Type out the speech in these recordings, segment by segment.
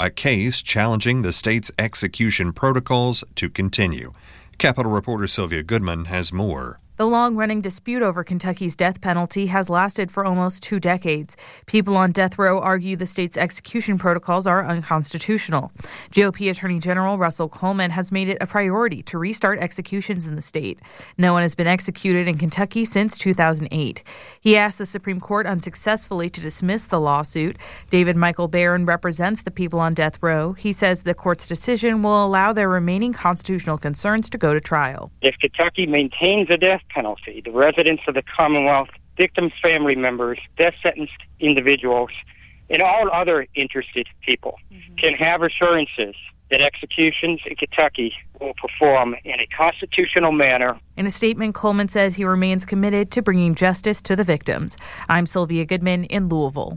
a case challenging the state's execution protocols to continue. Capitol reporter Sylvia Goodman has more. The long-running dispute over Kentucky's death penalty has lasted for almost 2 decades. People on death row argue the state's execution protocols are unconstitutional. GOP Attorney General Russell Coleman has made it a priority to restart executions in the state. No one has been executed in Kentucky since 2008. He asked the Supreme Court unsuccessfully to dismiss the lawsuit. David Michael Barron represents the people on death row. He says the court's decision will allow their remaining constitutional concerns to go to trial. If Kentucky maintains a death penalty, the residents of the Commonwealth, victims' family members, death-sentenced individuals, and all other interested people can have assurances that executions in Kentucky will perform in a constitutional manner. In a statement, Coleman says he remains committed to bringing justice to the victims. I'm Sylvia Goodman in Louisville.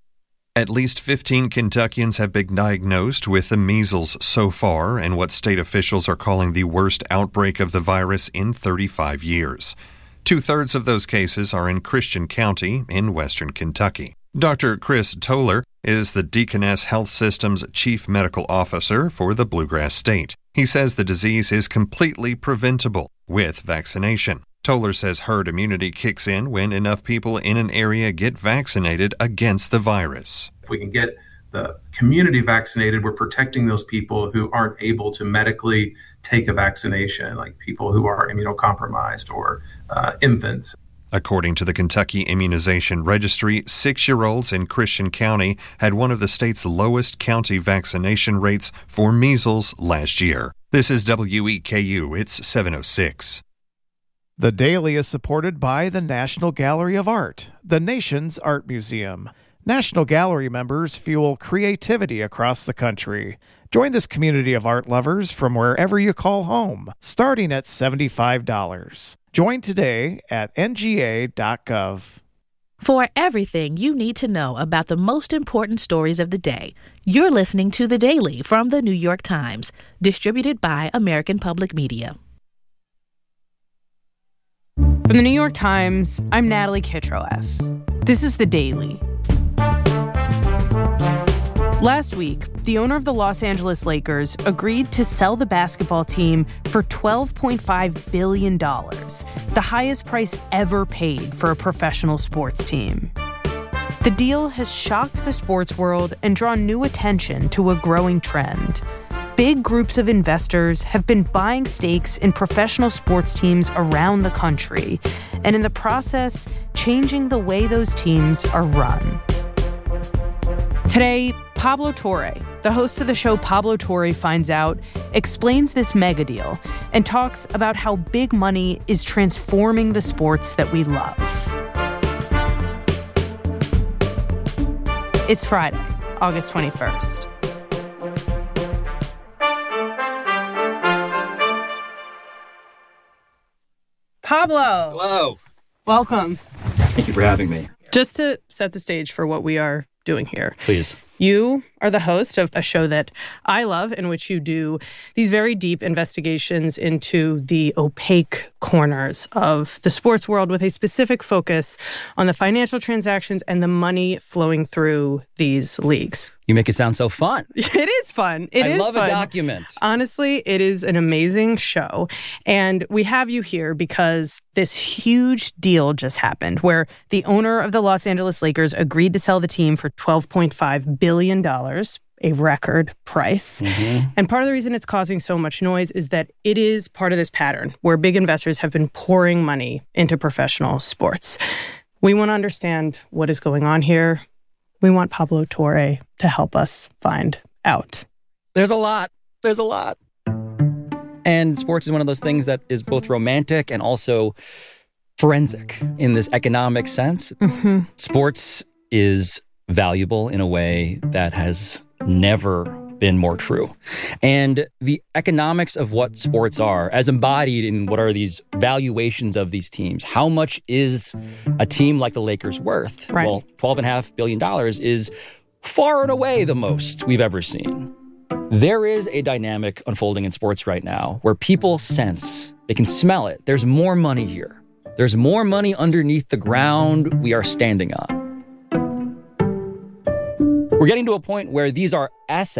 At least 15 Kentuckians have been diagnosed with the measles so far in what state officials are calling the worst outbreak of the virus in 35 years. 2/3 of those cases are in Christian County in western Kentucky. Dr. Chris Toller is the Deaconess Health System's chief medical officer for the Bluegrass State. He says the disease is completely preventable with vaccination. Toller says herd immunity kicks in when enough people in an area get vaccinated against the virus. If we can get the community vaccinated, we're protecting those people who aren't able to medically take a vaccination, like people who are immunocompromised or infants. According to the Kentucky Immunization Registry, 6-year-olds in Christian County had one of the state's lowest county vaccination rates for measles last year. This is WEKU. It's 7:06. The Daily is supported by the National Gallery of Art, the nation's art museum. National Gallery members fuel creativity across the country. Join this community of art lovers from wherever you call home, starting at $75. Join today at nga.gov. For everything you need to know about the most important stories of the day, you're listening to The Daily from The New York Times, distributed by American Public Media. From The New York Times, I'm Natalie Kitroeff. This is The Daily. Last week, the owner of the Los Angeles Lakers agreed to sell the basketball team for $12.5 billion, the highest price ever paid for a professional sports team. The deal has shocked the sports world and drawn new attention to a growing trend. Big groups of investors have been buying stakes in professional sports teams around the country, and in the process, changing the way those teams are run. Today, Pablo Torre, the host of the show Pablo Torre Finds Out, explains this mega deal and talks about how big money is transforming the sports that we love. It's Friday, August 21st. Pablo. Hello. Welcome. Thank you for having me. Just to set the stage for what we are doing here. Please. You are the host of a show that I love, in which you do these very deep investigations into the opaque corners of the sports world with a specific focus on the financial transactions and the money flowing through these leagues. You make it sound so fun. It is fun. I love a document. Honestly, it is an amazing show. And we have you here because this huge deal just happened where the owner of the Los Angeles Lakers agreed to sell the team for $12.5 billion, a record price. Mm-hmm. And part of the reason it's causing so much noise is that it is part of this pattern where big investors have been pouring money into professional sports. We want to understand what is going on here. We want Pablo Torre to help us find out. There's a lot. And sports is one of those things that is both romantic and also forensic in this economic sense. Mm-hmm. Sports is valuable in a way that has never been more true. And the economics of what sports are, as embodied in what are these valuations of these teams, how much is a team like the Lakers worth? Right. Well, $12.5 billion is far and away the most we've ever seen. There is a dynamic unfolding in sports right now where people sense, they can smell it. There's more money here. There's more money underneath the ground we are standing on. We're getting to a point where these are assets